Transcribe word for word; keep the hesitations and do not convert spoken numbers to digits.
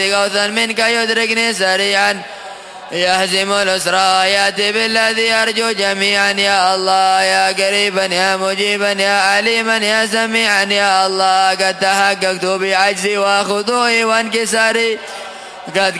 غوثا منك يدركني سريعا يهزم الأسرى يأتي بالذي أرجو جميعا يا الله يا قريبا يا مجيبا يا عليما يا سميعا يا الله قد تحققت بعجزي وخضوعي وانكساري قد